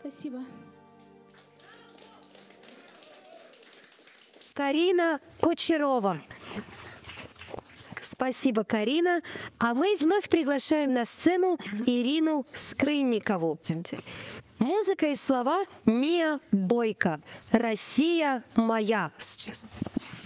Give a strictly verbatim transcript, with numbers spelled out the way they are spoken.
Спасибо. Карина Кучерова. Спасибо, Карина. А мы вновь приглашаем на сцену Ирину Скрынникову. Музыка и слова Мия Бойко. «Россия моя». Сейчас.